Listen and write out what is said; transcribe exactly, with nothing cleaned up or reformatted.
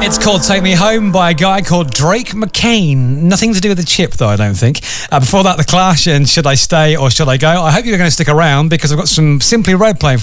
It's called Take Me Home by a guy called Drake McCain. Nothing to do with the chip, though, I don't think. Uh, before that, The Clash and Should I Stay or Should I Go? I hope you're going to stick around because I've got some Simply Red playing for